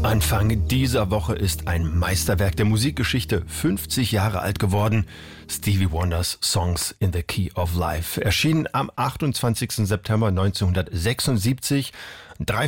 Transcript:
Anfang dieser Woche ist ein Meisterwerk der Musikgeschichte 50 Jahre alt geworden. Stevie Wonders Songs in the Key of Life. Erschienen am 28. September 1976.